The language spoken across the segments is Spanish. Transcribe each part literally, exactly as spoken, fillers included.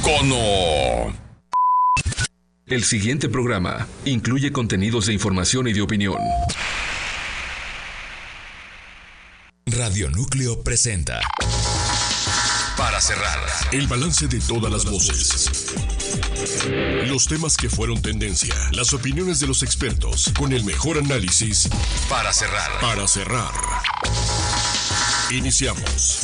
Icono. El siguiente programa incluye contenidos de información y de opinión. Radio Núcleo presenta Para Cerrar, el balance de todas las voces. Los temas que fueron tendencia, las opiniones de los expertos, con el mejor análisis. Para cerrar. Para cerrar. Iniciamos.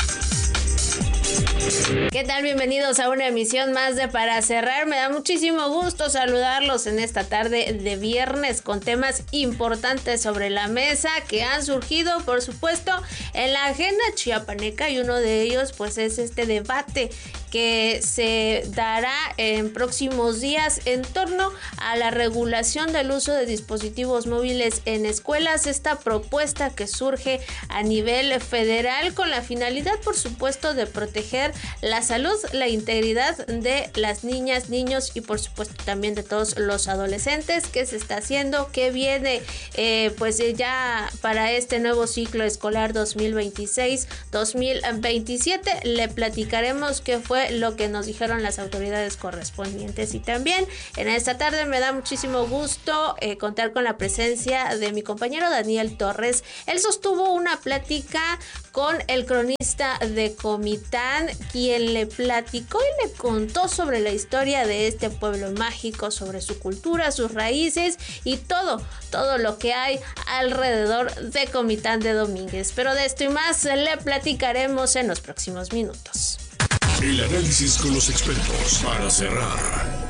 ¿Qué tal? Bienvenidos a una emisión más de Para Cerrar. Me da muchísimo gusto saludarlos en esta tarde de viernes con temas importantes sobre la mesa que han surgido, por supuesto, en la agenda chiapaneca, y uno de ellos pues es este debate que se dará en próximos días en torno a la regulación del uso de dispositivos móviles en escuelas. Esta propuesta que surge a nivel federal con la finalidad, por supuesto, de proteger la salud, la integridad de las niñas, niños y por supuesto también de todos los adolescentes. ¿Qué se está haciendo? ¿Qué viene eh, pues ya para este nuevo ciclo escolar dos mil veintiséis dos mil veintisiete? Le platicaremos qué fue lo que nos dijeron las autoridades correspondientes, y también en esta tarde me da muchísimo gusto eh, contar con la presencia de mi compañero Daniel Torres. Él sostuvo una plática con el cronista de Comitán, quien le platicó y le contó sobre la historia de este pueblo mágico, sobre su cultura, sus raíces y todo, todo lo que hay alrededor de Comitán de Domínguez. Pero de esto y más le platicaremos en los próximos minutos. El análisis con los expertos para cerrar.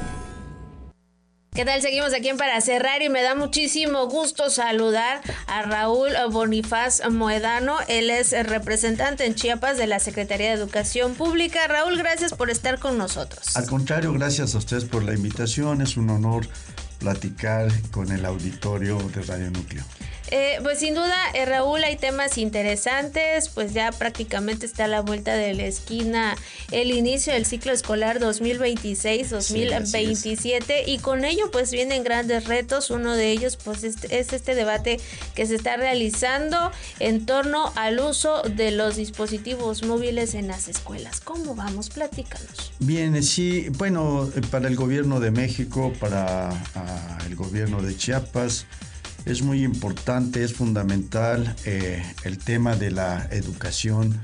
¿Qué tal? Seguimos aquí en Para Cerrar y me da muchísimo gusto saludar a Raúl Bonifaz Moedano. Él es el representante en Chiapas de la Secretaría de Educación Pública. Raúl, gracias por estar con nosotros. Al contrario, gracias a ustedes por la invitación. Es un honor platicar con el auditorio de Radio Núcleo. Eh, pues sin duda, eh, Raúl, hay temas interesantes, pues ya prácticamente está a la vuelta de la esquina el inicio del ciclo escolar dos mil veintiséis dos mil veintisiete, sí, y con ello pues vienen grandes retos. Uno de ellos pues es, es este debate que se está realizando en torno al uso de los dispositivos móviles en las escuelas. ¿Cómo vamos? Platícanos. Bien, sí, bueno, para el gobierno de México, para uh, el gobierno de Chiapas, es muy importante, es fundamental eh, el tema de la educación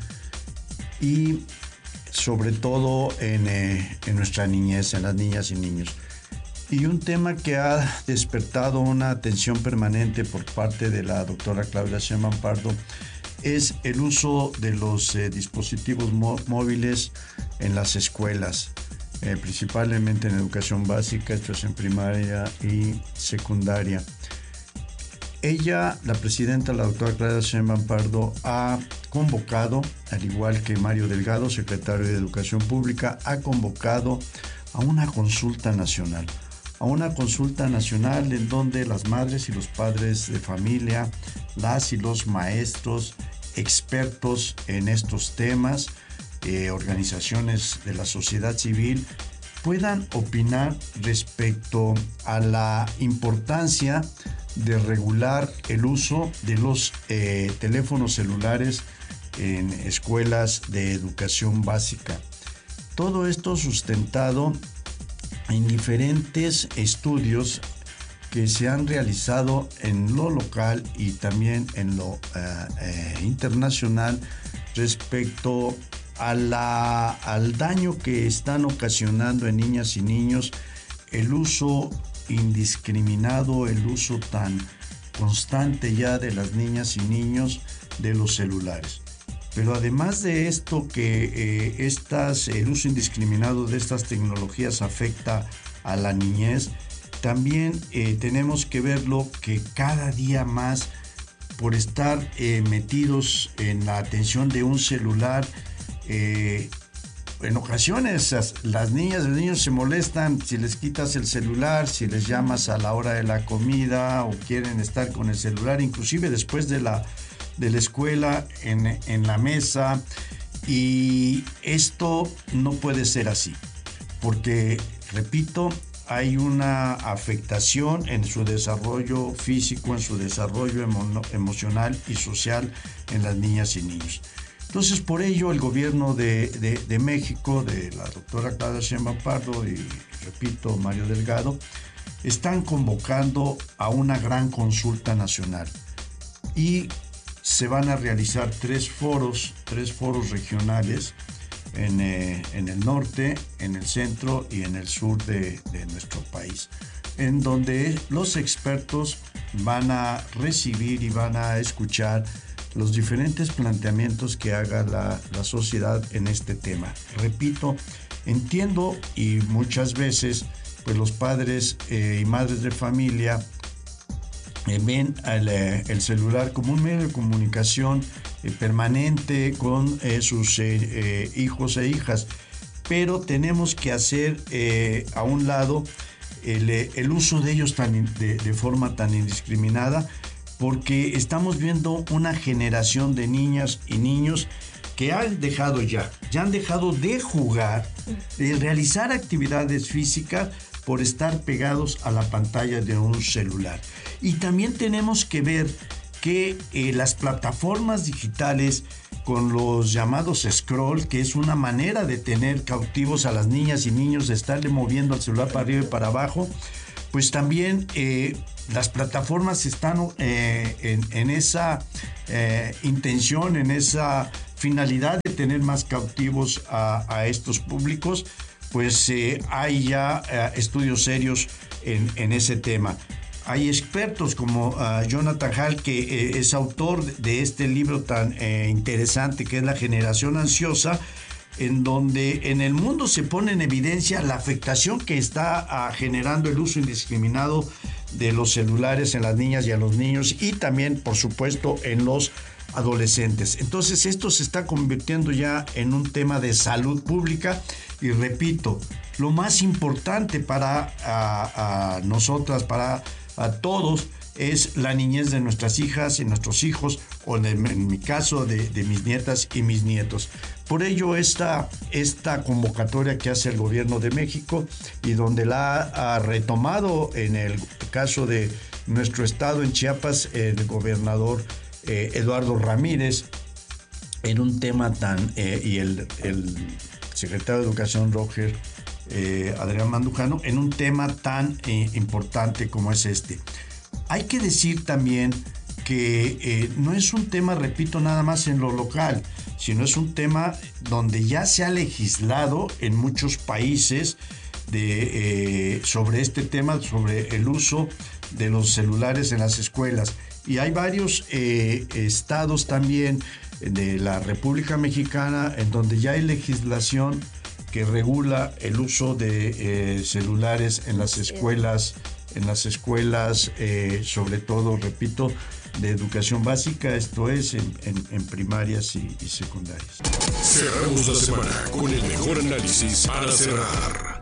y sobre todo en, eh, en nuestra niñez, en las niñas y niños. Y un tema que ha despertado una atención permanente por parte de la doctora Claudia Sheinbaum Pardo es el uso de los eh, dispositivos mó- móviles en las escuelas, eh, principalmente en educación básica, esto es en primaria y secundaria. Ella, la presidenta, la doctora Claudia Sheinbaum Pardo, ha convocado, al igual que Mario Delgado, secretario de Educación Pública, ha convocado a una consulta nacional, a una consulta nacional en donde las madres y los padres de familia, las y los maestros, expertos en estos temas, eh, organizaciones de la sociedad civil, puedan opinar respecto a la importancia de regular el uso de los eh, teléfonos celulares en escuelas de educación básica. Todo esto sustentado en diferentes estudios que se han realizado en lo local y también en lo eh, eh, internacional respecto a la, al daño que están ocasionando en niñas y niños el uso indiscriminado, el uso tan constante ya de las niñas y niños de los celulares. Pero además de esto, que eh, estas, el uso indiscriminado de estas tecnologías afecta a la niñez, también eh, tenemos que verlo que cada día más, por estar eh, metidos en la atención de un celular, eh, en ocasiones las niñas y los niños se molestan si les quitas el celular, si les llamas a la hora de la comida o quieren estar con el celular, inclusive después de la, de la escuela en, en la mesa. Y esto no puede ser así, porque, repito, hay una afectación en su desarrollo físico, en su desarrollo emo- emocional y social en las niñas y niños. Entonces, por ello, el gobierno de, de, de México, de la doctora Claudia Sheinbaum Pardo y, repito, Mario Delgado, están convocando a una gran consulta nacional y se van a realizar tres foros, tres foros regionales en, eh, en el norte, en el centro y en el sur de, de nuestro país, en donde los expertos van a recibir y van a escuchar los diferentes planteamientos que haga la, la sociedad en este tema. Repito, entiendo y muchas veces pues los padres eh, y madres de familia eh, ven el, eh, el celular como un medio de comunicación eh, permanente con eh, sus eh, eh, hijos e hijas, pero tenemos que hacer eh, a un lado el, el uso de ellos tan, de, de forma tan indiscriminada, porque estamos viendo una generación de niñas y niños que han dejado ya, ya han dejado de jugar, de realizar actividades físicas por estar pegados a la pantalla de un celular. Y también tenemos que ver que eh, las plataformas digitales con los llamados scroll, que es una manera de tener cautivos a las niñas y niños, de estarle moviendo el celular para arriba y para abajo, pues también eh, las plataformas están eh, en, en esa eh, intención, en esa finalidad de tener más cautivos a, a estos públicos, pues eh, hay ya eh, estudios serios en, en ese tema. Hay expertos como uh, Jonathan Hall, que eh, es autor de este libro tan eh, interesante que es La Generación Ansiosa, en donde en el mundo se pone en evidencia la afectación que está uh, generando el uso indiscriminado de los celulares en las niñas y a los niños, y también, por supuesto, en los adolescentes. Entonces, esto se está convirtiendo ya en un tema de salud pública, y repito, lo más importante para uh, uh, nosotras, para a todos, es la niñez de nuestras hijas y nuestros hijos, o en, en mi caso de, de mis nietas y mis nietos. Por ello esta, esta convocatoria que hace el gobierno de México, y donde la ha retomado en el caso de nuestro estado, en Chiapas, el gobernador eh, Eduardo Ramírez, en un tema tan, eh, y el, el secretario de Educación, Roger Eh, Adrián Mandujano, en un tema tan eh, importante como es este. Hay que decir también que eh, no es un tema, repito, nada más en lo local, sino es un tema donde ya se ha legislado en muchos países de, eh, sobre este tema, sobre el uso de los celulares en las escuelas. Y hay varios eh, estados también de la República Mexicana en donde ya hay legislación que regula el uso de eh, celulares en las escuelas, en las escuelas, eh, sobre todo, repito, de educación básica, esto es, en, en, en primarias y, y secundarias. Cerramos la semana con el mejor análisis para cerrar.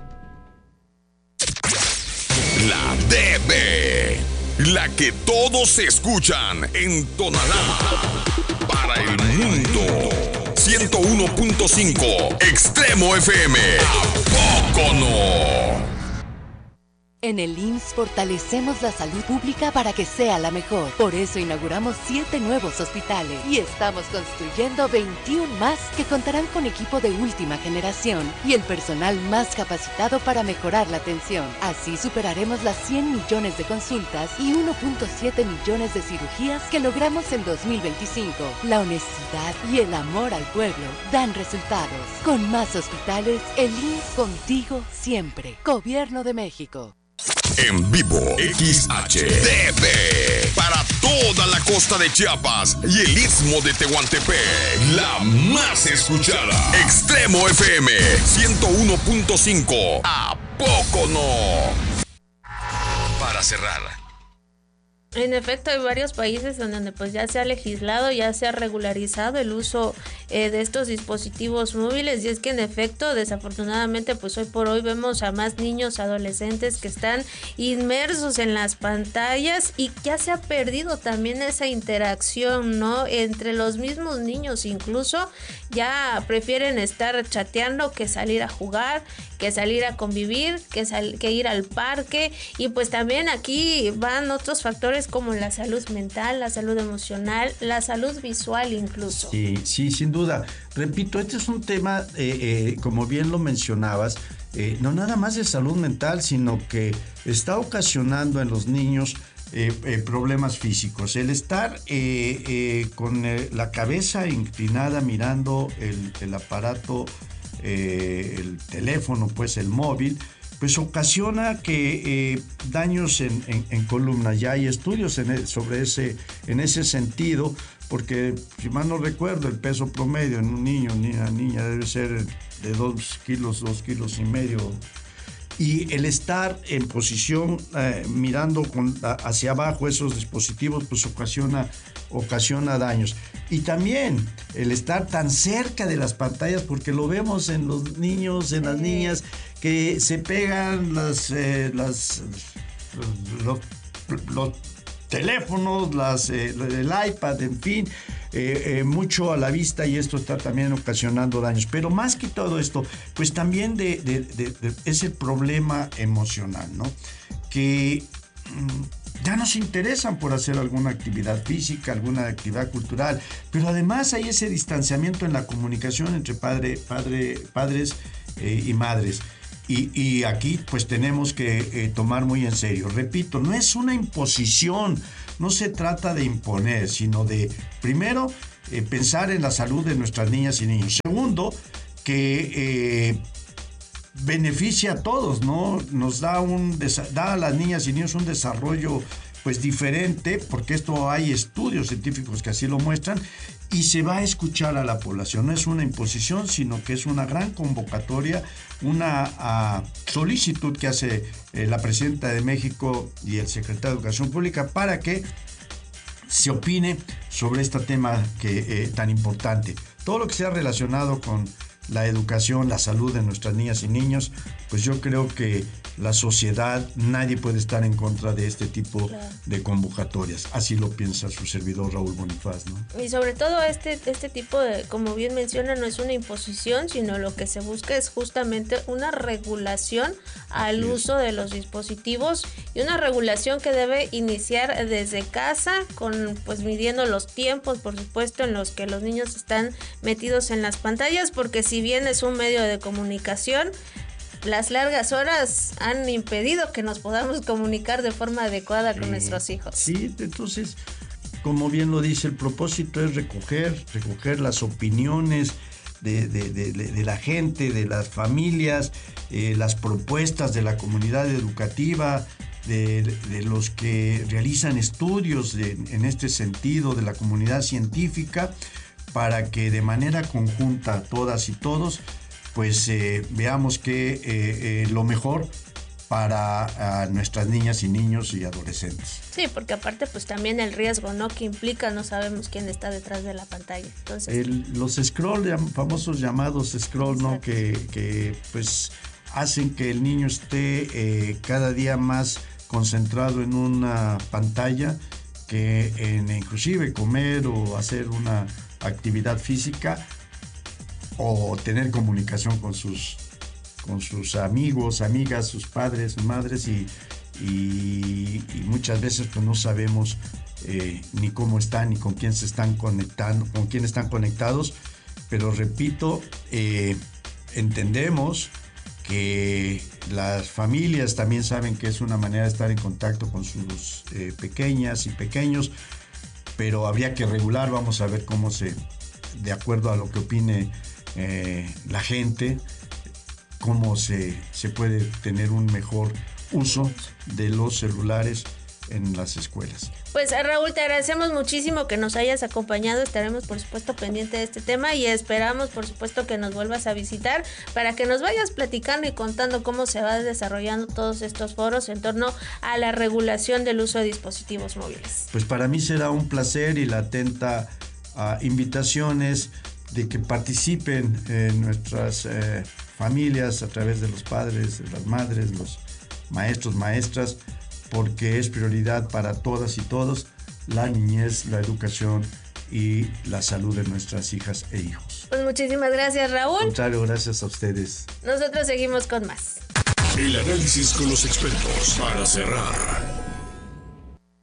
La D B, la que todos escuchan en Tonalá, para el mundo. ciento uno punto cinco Extremo F M. ¿A poco no? En el I M S S fortalecemos la salud pública para que sea la mejor. Por eso inauguramos siete nuevos hospitales y estamos construyendo veintiuno más que contarán con equipo de última generación y el personal más capacitado para mejorar la atención. Así superaremos las cien millones de consultas y uno punto siete millones de cirugías que logramos en dos mil veinticinco. La honestidad y el amor al pueblo dan resultados. Con más hospitales, el I M S S contigo siempre. Gobierno de México. En vivo, X H D B, para toda la costa de Chiapas y el istmo de Tehuantepec, la más escuchada, Extremo F M ciento uno punto cinco. ¿A poco no? Para cerrar, en efecto, hay varios países en donde pues ya se ha legislado, ya se ha regularizado el uso eh, de estos dispositivos móviles, y es que en efecto, desafortunadamente, pues hoy por hoy vemos a más niños, adolescentes que están inmersos en las pantallas, y ya se ha perdido también esa interacción, ¿no? Entre los mismos niños, incluso ya prefieren estar chateando que salir a jugar, que salir a convivir, que, sal- que ir al parque, y pues también aquí van otros factores cuestiones como la salud mental, la salud emocional, la salud visual incluso. Sí, sí, sin duda. Repito, este es un tema, eh, eh, como bien lo mencionabas, eh, no nada más de salud mental, sino que está ocasionando en los niños eh, eh, problemas físicos. El estar eh, eh, con eh, la cabeza inclinada mirando el, el aparato, eh, el teléfono, pues el móvil, pues ocasiona que eh, daños en, en, en columna. Ya hay estudios en, sobre ese, en ese sentido, porque si mal no recuerdo, el peso promedio en un niño, niña, niña debe ser de dos kilos, dos kilos y medio. Y el estar en posición eh, mirando con, a, hacia abajo esos dispositivos, pues ocasiona, ocasiona daños. Y también el estar tan cerca de las pantallas, porque lo vemos en los niños, en las niñas, que se pegan las, eh, las los, los teléfonos, las, eh, el iPad, en fin, eh, eh, mucho a la vista, y esto está también ocasionando daños. Pero más que todo esto, pues también de, de, de, de ese problema emocional, ¿no? Que mmm, ya no se interesan por hacer alguna actividad física, alguna actividad cultural, pero además hay ese distanciamiento en la comunicación entre padre, padre, padres eh, y madres. Y, y aquí pues tenemos que eh, tomar muy en serio. Repito, no es una imposición, no se trata de imponer, sino de, primero, eh, pensar en la salud de nuestras niñas y niños. Segundo, que eh, beneficia a todos, ¿no? Nos da, un, da a las niñas y niños un desarrollo pues diferente, porque esto hay estudios científicos que así lo muestran, y se va a escuchar a la población. No es una imposición, sino que es una gran convocatoria, una uh, solicitud que hace eh, la presidenta de México y el secretario de Educación Pública para que se opine sobre este tema que, eh, tan importante. Todo lo que sea relacionado con la educación, la salud de nuestras niñas y niños, pues yo creo que la sociedad, nadie puede estar en contra de este tipo claro. de convocatorias. Así lo piensa su servidor Raúl Bonifaz, ¿no? Y sobre todo este, este tipo de, como bien menciona, no es una imposición, sino lo que se busca es justamente una regulación al uso de los dispositivos, y una regulación que debe iniciar desde casa, con pues midiendo los tiempos, por supuesto, en los que los niños están metidos en las pantallas, porque si bien es un medio de comunicación, las largas horas han impedido que nos podamos comunicar de forma adecuada con sí, nuestros hijos. Sí, entonces, como bien lo dice, el propósito es recoger, recoger las opiniones de, de, de, de la gente, de las familias, eh, las propuestas de la comunidad educativa, de, de los que realizan estudios de, en este sentido, de la comunidad científica, para que de manera conjunta todas y todos pues eh, veamos que eh, eh, lo mejor para uh, nuestras niñas y niños y adolescentes. Sí, porque aparte pues también el riesgo, ¿no?, que implica, no sabemos quién está detrás de la pantalla. Entonces el, los scroll, famosos llamados scroll, exacto, ¿no?, que, que pues hacen que el niño esté eh, cada día más concentrado en una pantalla que en inclusive comer o hacer una actividad física o tener comunicación con sus, con sus amigos, amigas, sus padres, sus madres, y, y, y muchas veces pues no sabemos eh, ni cómo están, ni con quién se están conectando, con quién están conectados, pero repito, eh, entendemos que las familias también saben que es una manera de estar en contacto con sus eh, pequeñas y pequeños, pero habría que regular. Vamos a ver cómo se, de acuerdo a lo que opine eh, la gente, cómo se, se puede tener un mejor uso de los celulares en las escuelas. Pues Raúl, te agradecemos muchísimo que nos hayas acompañado. Estaremos por supuesto pendientes de este tema y esperamos por supuesto que nos vuelvas a visitar para que nos vayas platicando y contando cómo se va desarrollando todos estos foros en torno a la regulación del uso de dispositivos móviles. Pues para mí será un placer, y la atenta uh, invitaciones de que participen en nuestras eh, familias a través de los padres, de las madres, los maestros, maestras, porque es prioridad para todas y todos la niñez, la educación y la salud de nuestras hijas e hijos. Pues muchísimas gracias, Raúl. Al contrario, gracias a ustedes. Nosotros seguimos con más. El análisis con los expertos para cerrar.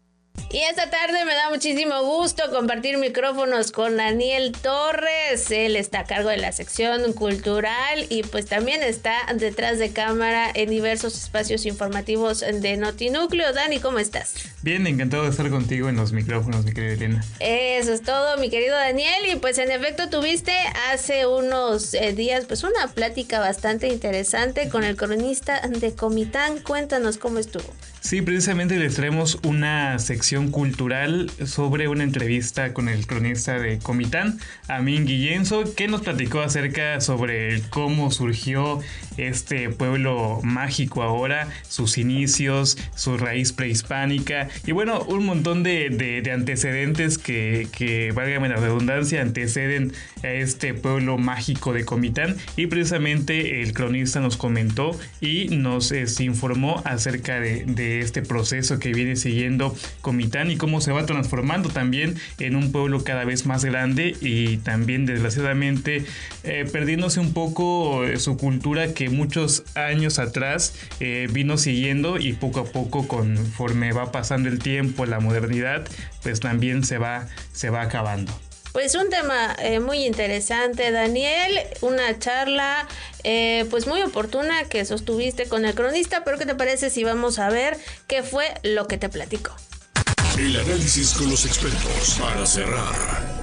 Y esta tarde me da muchísimo gusto compartir micrófonos con Daniel Torres. Él está a cargo de la sección cultural y pues también está detrás de cámara en diversos espacios informativos de Notinúcleo. Dani, ¿cómo estás? Bien, encantado de estar contigo en los micrófonos, mi querida Elena. Eso es todo, mi querido Daniel. Y pues en efecto tuviste hace unos eh, días pues una plática bastante interesante con el cronista de Comitán. Cuéntanos cómo estuvo. Sí, precisamente les traemos una sección cultural sobre una entrevista con el cronista de Comitán, Amin Guillenzo, que nos platicó acerca sobre cómo surgió este pueblo mágico ahora, sus inicios, su raíz prehispánica y bueno, un montón de, de, de antecedentes que, que, válgame la redundancia, anteceden a este pueblo mágico de Comitán, y precisamente el cronista nos comentó y nos eh, informó acerca de, de este proceso que viene siguiendo Comitán y cómo se va transformando también en un pueblo cada vez más grande y también desgraciadamente eh, perdiéndose un poco su cultura que muchos años atrás eh, vino siguiendo, y poco a poco conforme va pasando el tiempo, la modernidad, pues también se va, se va acabando. Pues un tema eh, muy interesante, Daniel, una charla eh, pues muy oportuna que sostuviste con el cronista, pero ¿qué te parece si vamos a ver qué fue lo que te platicó? El análisis con los expertos para cerrar.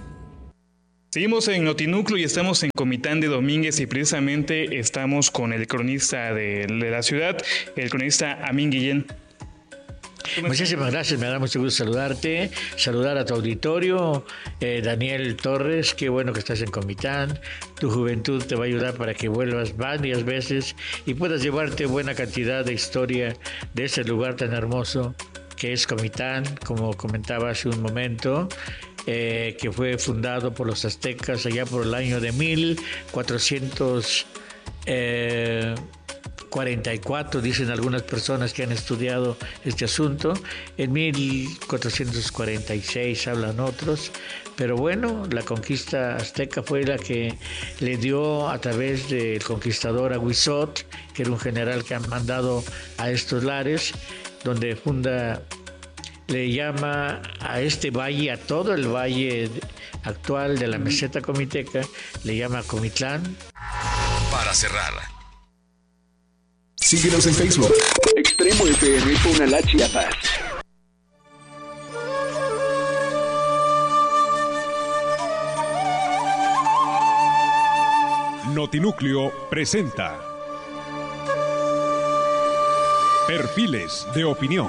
Seguimos en Notinúcleo y estamos en Comitán de Domínguez y precisamente estamos con el cronista de, de la ciudad, el cronista Amin Guillén. Muchísimas gracias, me da mucho gusto saludarte, saludar a tu auditorio, eh, Daniel Torres, qué bueno que estás en Comitán, tu juventud te va a ayudar para que vuelvas varias veces y puedas llevarte buena cantidad de historia de ese lugar tan hermoso que es Comitán, como comentaba hace un momento, eh, que fue fundado por los aztecas allá por el año de mil cuatrocientos cuarenta y cuatro, dicen algunas personas que han estudiado este asunto. En mil cuatrocientos cuarenta y seis hablan otros, pero bueno, la conquista azteca fue la que le dio a través del conquistador Aguizot, que era un general que han mandado a estos lares, donde funda, le llama a este valle, a todo el valle actual de la meseta comiteca, le llama Comitlán. Para cerrar, síguenos en Facebook. Extremo F M Tonalá, Chiapas. Notinúcleo presenta Perfiles de Opinión.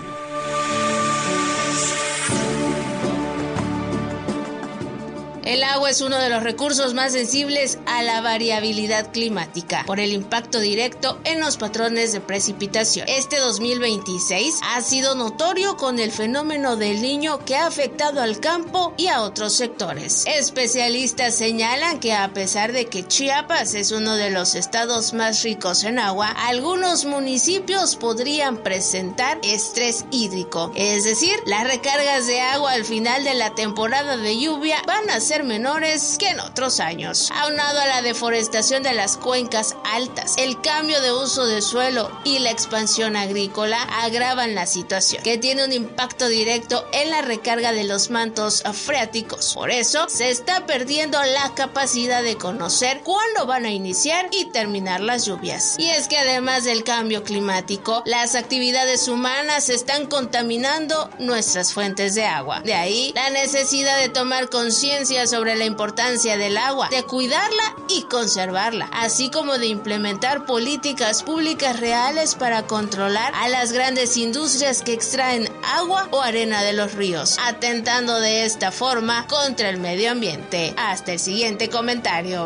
El agua es uno de los recursos más sensibles a la variabilidad climática por el impacto directo en los patrones de precipitación. Este dos mil veintiséis ha sido notorio con el fenómeno del Niño que ha afectado al campo y a otros sectores. Especialistas señalan que a pesar de que Chiapas es uno de los estados más ricos en agua, algunos municipios podrían presentar estrés hídrico. Es decir, las recargas de agua al final de la temporada de lluvia van a ser menores que en otros años. Aunado a la deforestación de las cuencas altas, el cambio de uso de suelo y la expansión agrícola agravan la situación, que tiene un impacto directo en la recarga de los mantos freáticos. Por eso, se está perdiendo la capacidad de conocer cuándo van a iniciar y terminar las lluvias. Y es que además del cambio climático, las actividades humanas están contaminando nuestras fuentes de agua. De ahí, la necesidad de tomar conciencia sobre la importancia del agua, de cuidarla y conservarla, así como de implementar políticas públicas reales para controlar a las grandes industrias que extraen agua o arena de los ríos, atentando de esta forma contra el medio ambiente. Hasta el siguiente comentario.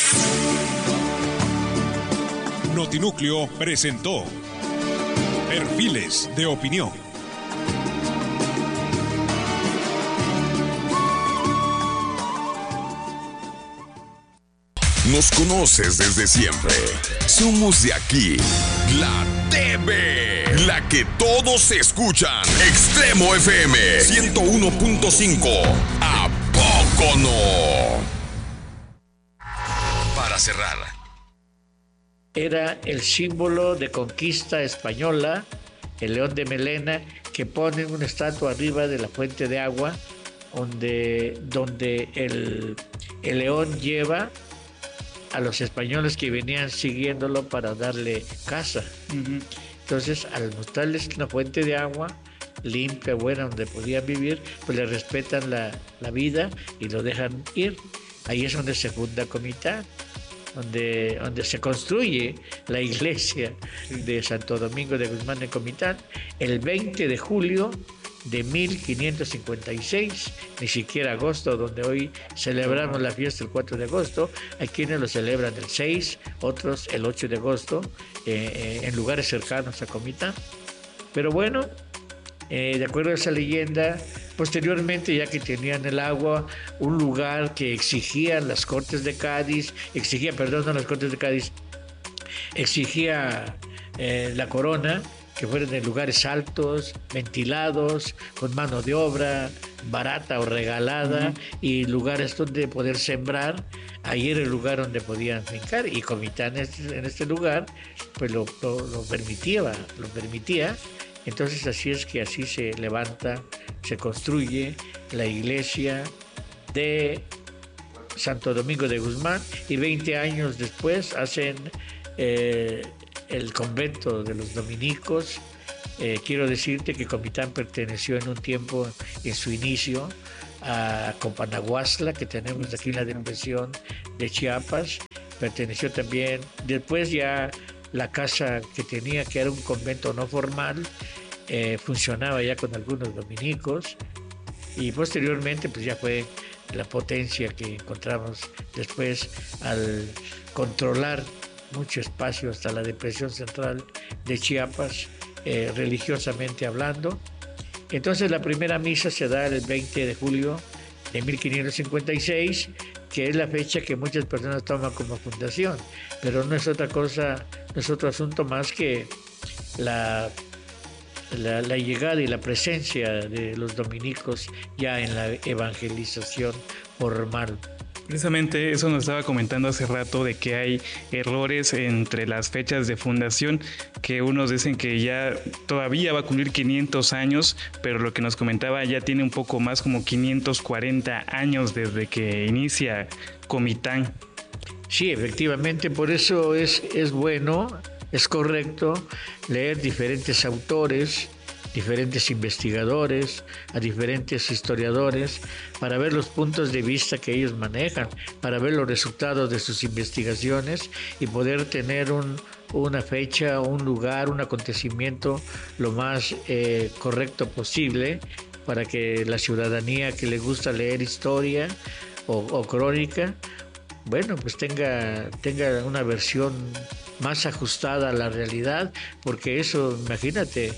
Notinúcleo presentó Perfiles de Opinión. Nos conoces desde siempre. Somos de aquí, la T V, la que todos escuchan. Extremo F M ciento uno punto cinco. ¿A poco no? Para cerrar, era el símbolo de conquista española el león de melena, que ponen una estatua arriba de la fuente de agua, donde, donde el, el león lleva a los españoles que venían siguiéndolo para darle caza. Uh-huh. Entonces, al mostrarles una fuente de agua limpia, buena, donde podían vivir, pues le respetan la, la vida y lo dejan ir. Ahí es donde se funda Comitán, donde, donde se construye la iglesia de Santo Domingo de Guzmán en Comitán, el veinte de julio de mil quinientos cincuenta y seis, ni siquiera agosto, donde hoy celebramos la fiesta el cuatro de agosto. Hay quienes lo celebran el seis, otros el ocho de agosto, eh, eh, en lugares cercanos a Comitán. Pero bueno, eh, de acuerdo a esa leyenda, posteriormente, ya que tenían el agua, un lugar que exigían las Cortes de Cádiz, exigía, perdón, no las Cortes de Cádiz, exigía eh, la corona, que fueran en lugares altos, ventilados, con mano de obra barata o regalada, uh-huh. y lugares donde poder sembrar. Ahí era el lugar donde podían fincar, y Comitán en este lugar pues lo, lo, lo permitía, lo permitía. Entonces así es que así se levanta, se construye la iglesia de Santo Domingo de Guzmán, y veinte años después hacen eh, el convento de los dominicos. Eh, quiero decirte que Comitán perteneció en un tiempo, en su inicio, a Companaguazla, que tenemos aquí en la depresión de Chiapas. Perteneció también, después ya la casa que tenía, que era un convento no formal, eh, funcionaba ya con algunos dominicos, y posteriormente pues ya fue la potencia que encontramos después al controlar mucho espacio hasta la depresión central de Chiapas, eh, religiosamente hablando. Entonces la primera misa se da el veinte de julio de mil quinientos cincuenta y seis, que es la fecha que muchas personas toman como fundación, pero no es otra cosa, no es otro asunto más que la, la, la llegada y la presencia de los dominicos ya en la evangelización formal. Precisamente eso nos estaba comentando hace rato, de que hay errores entre las fechas de fundación, que unos dicen que ya todavía va a cumplir quinientos años, pero lo que nos comentaba ya tiene un poco más, como quinientos cuarenta años desde que inicia Comitán. Sí, efectivamente, por eso es, es bueno, es correcto leer diferentes autores, diferentes investigadores, a diferentes historiadores, para ver los puntos de vista que ellos manejan, para ver los resultados de sus investigaciones y poder tener un, una fecha, un lugar, un acontecimiento lo más eh, correcto posible, para que la ciudadanía que le gusta leer historia o, o crónica, bueno, pues tenga, tenga una versión más ajustada a la realidad, porque eso, imagínate,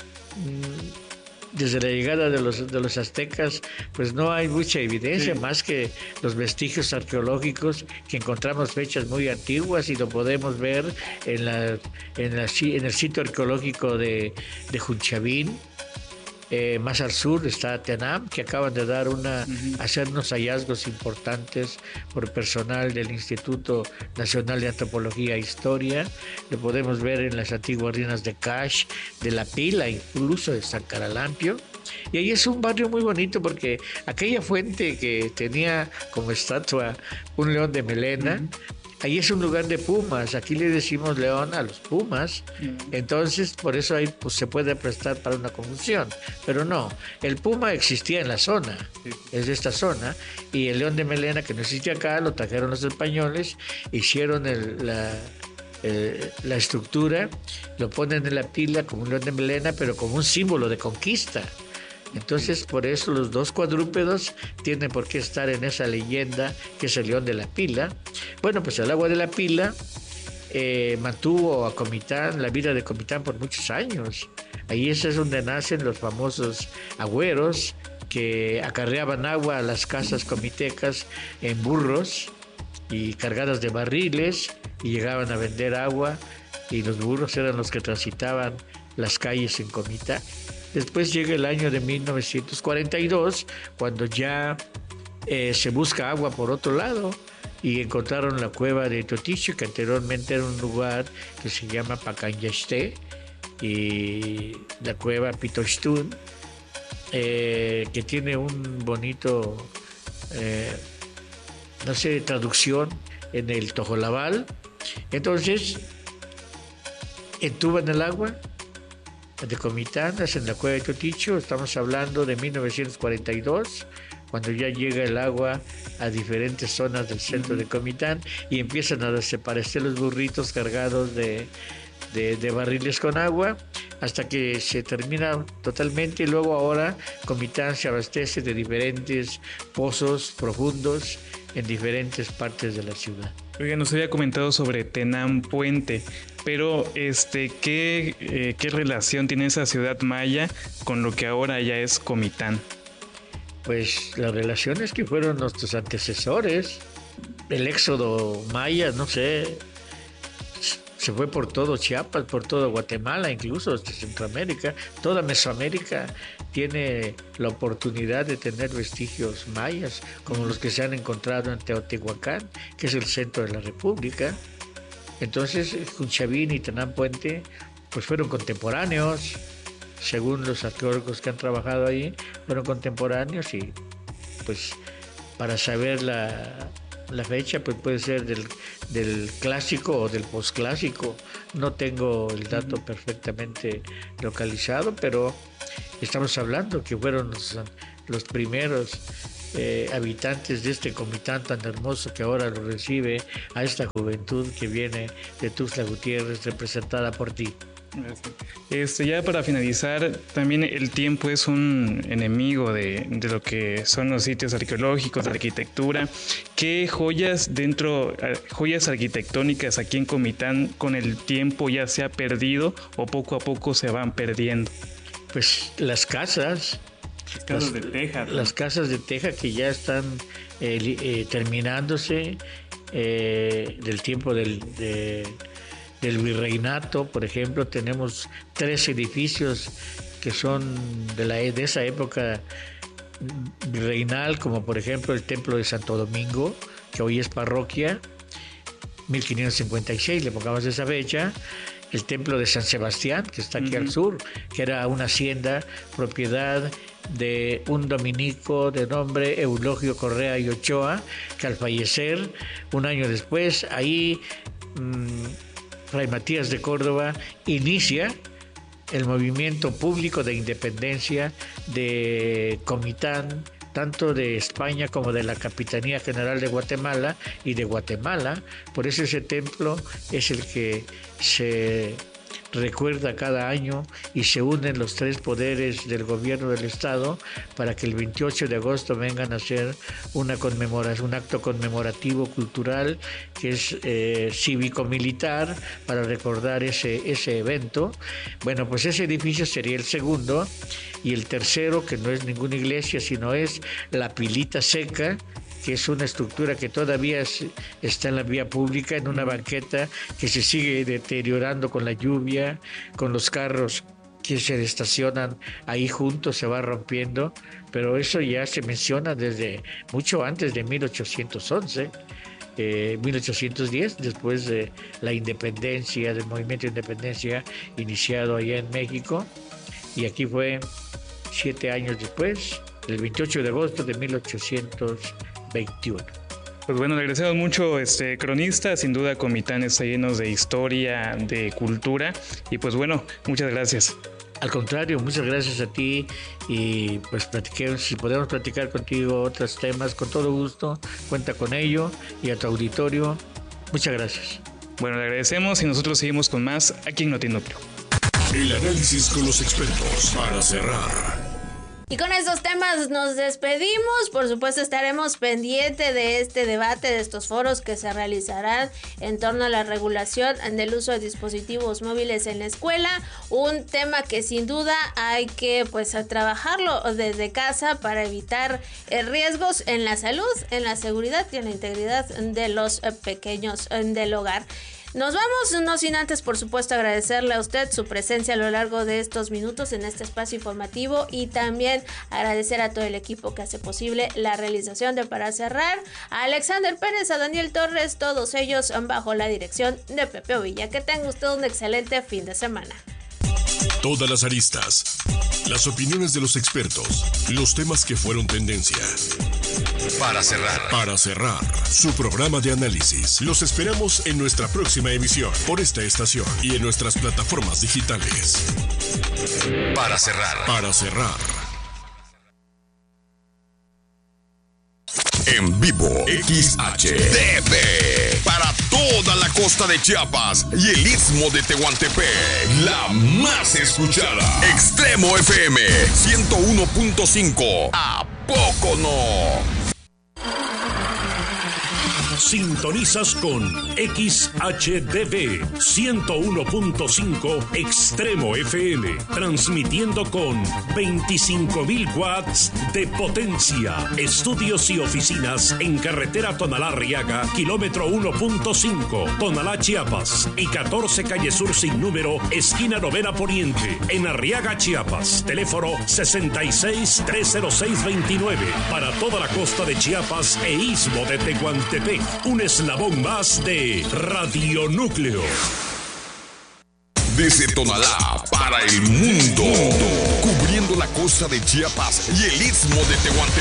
desde la llegada de los, de los aztecas, pues no hay mucha evidencia, sí, más que los vestigios arqueológicos, que encontramos fechas muy antiguas y lo podemos ver en, la, en, la, en el sitio arqueológico de, de Junchavín. Eh, más al sur está Tenam, que acaban de dar una, uh-huh. hacer unos hallazgos importantes por personal del Instituto Nacional de Antropología e Historia. Lo podemos ver en las antiguas ruinas de Cash, de La Pila, incluso de San Caralampio. Y ahí es un barrio muy bonito, porque aquella fuente que tenía como estatua un león de melena, uh-huh. ahí es un lugar de pumas. Aquí le decimos león a los pumas. Uh-huh. Entonces, por eso ahí pues, se puede prestar para una confusión. Pero no, el puma existía en la zona, sí. es de esta zona, y el león de melena, que no existía acá, lo trajeron los españoles, hicieron el, la, el, la estructura, lo ponen en la pila como un león de melena, pero como un símbolo de conquista. Entonces, por eso los dos cuadrúpedos tienen por qué estar en esa leyenda, que es el león de la pila. Bueno, pues el agua de la pila eh, mantuvo a Comitán, la vida de Comitán, por muchos años. Ahí es donde nacen los famosos agüeros, que acarreaban agua a las casas comitecas en burros y cargadas de barriles, y llegaban a vender agua, y los burros eran los que transitaban las calles en Comitán. Después llega el año de mil novecientos cuarenta y dos, cuando ya eh, se busca agua por otro lado, y encontraron la cueva de Toticho, que anteriormente era un lugar que se llama Pacanyashté, y la cueva Pitochtún, eh, que tiene un bonito, eh, no sé, traducción en el Tojolabal. Entonces, entuban el agua de Comitán en la cueva de Toticho. Estamos hablando de mil novecientos cuarenta y dos, cuando ya llega el agua a diferentes zonas del centro de Comitán y empiezan a desaparecer los burritos cargados de, de, de barriles con agua, hasta que se termina totalmente, y luego ahora Comitán se abastece de diferentes pozos profundos en diferentes partes de la ciudad. Oiga, nos había comentado sobre Tenán Puente, pero este, ¿qué, eh, ¿qué relación tiene esa ciudad maya con lo que ahora ya es Comitán? Pues las relaciones que fueron nuestros antecesores, el éxodo maya, no sé, se fue por todo Chiapas, por todo Guatemala, incluso hasta Centroamérica. Toda Mesoamérica tiene la oportunidad de tener vestigios mayas, como los que se han encontrado en Teotihuacán, que es el centro de la República. Entonces, Junchavín y Tenán Puente pues fueron contemporáneos, según los arqueólogos que han trabajado ahí, fueron contemporáneos, y pues para saber la, la fecha pues puede ser del, del clásico o del posclásico. No tengo el dato uh-huh. perfectamente localizado, pero estamos hablando que fueron los, los primeros eh, habitantes de este Comitán tan hermoso que ahora lo recibe a esta juventud que viene de Tuxtla Gutiérrez, representada por ti. Este, ya para finalizar, también el tiempo es un enemigo de, de lo que son los sitios arqueológicos, de arquitectura. ¿Qué joyas dentro, joyas arquitectónicas aquí en Comitán con el tiempo ya se ha perdido o poco a poco se van perdiendo? Pues las casas, las casas las, de teja, ¿no? Las casas de teja que ya están eh, eh, terminándose eh, del tiempo del de, del virreinato. Por ejemplo, tenemos tres edificios que son de, la, de esa época virreinal, como por ejemplo el Templo de Santo Domingo, que hoy es parroquia, mil quinientos cincuenta y seis, le pongamos esa fecha. El Templo de San Sebastián, que está aquí uh-huh. al sur, que era una hacienda propiedad de un dominico de nombre Eulogio Correa y Ochoa, que al fallecer un año después, ahí mmm, Fray Matías de Córdoba inicia el movimiento público de independencia de Comitán, tanto de España como de la Capitanía General de Guatemala y de Guatemala. Por eso ese templo es el que se recuerda cada año y se unen los tres poderes del gobierno del estado para que el veintiocho de agosto vengan a hacer una conmemoración, un acto conmemorativo cultural que es eh, cívico-militar para recordar ese, ese evento. Bueno, pues ese edificio sería el segundo, y el tercero, que no es ninguna iglesia, sino es la Pilita Seca, que es una estructura que todavía es, está en la vía pública, en una banqueta que se sigue deteriorando con la lluvia, con los carros que se estacionan ahí juntos, se va rompiendo, pero eso ya se menciona desde mucho antes de mil ochocientos once, eh, mil ochocientos diez, después de la independencia, del movimiento de independencia iniciado allá en México, y aquí fue siete años después, el veintiocho de agosto de mil ochocientos veintiuno. Pues bueno, le agradecemos mucho, este cronista. Sin duda Comitán está lleno de historia, de cultura, y pues bueno, muchas gracias. Al contrario, muchas gracias a ti, y pues platiquemos, si podemos platicar contigo otros temas, con todo gusto, cuenta con ello, y a tu auditorio, muchas gracias. Bueno, le agradecemos y nosotros seguimos con más aquí en Notinúcleo. El análisis con los expertos para cerrar. Y con estos temas nos despedimos. Por supuesto, estaremos pendientes de este debate, de estos foros que se realizarán en torno a la regulación del uso de dispositivos móviles en la escuela. Un tema que sin duda hay que pues trabajarlo desde casa para evitar riesgos en la salud, en la seguridad y en la integridad de los pequeños del hogar. Nos vamos, no sin antes, por supuesto, agradecerle a usted su presencia a lo largo de estos minutos en este espacio informativo, y también agradecer a todo el equipo que hace posible la realización de Para Cerrar, a Alexander Pérez, a Daniel Torres, todos ellos bajo la dirección de Pepe Villa. Que tenga usted un excelente fin de semana. todas las aristas, las opiniones de los expertos, los temas que fueron tendencia. Para cerrar, para cerrar, su programa de análisis. Los esperamos en nuestra próxima emisión por esta estación y en nuestras plataformas digitales. Para cerrar, para cerrar. En vivo, X H D V, para toda la costa de Chiapas y el istmo de Tehuantepec, la más escuchada, Extremo F M ciento uno punto cinco, ¿a poco no? Sintonizas con X H D V ciento uno punto cinco Extremo F M, transmitiendo con veinticinco mil watts de potencia. Estudios y oficinas en carretera Tonalá-Arriaga, kilómetro uno punto cinco, Tonalá, Chiapas, y catorce calle Sur sin número, esquina Novena Poniente, en Arriaga, Chiapas. Teléfono sesenta y seis, trescientos seis, veintinueve. Para toda la costa de Chiapas e istmo de Tehuantepec. Un eslabón más de Radio Núcleo. Desde Tonalá para el mundo, cubriendo la costa de Chiapas y el istmo de Tehuantepec.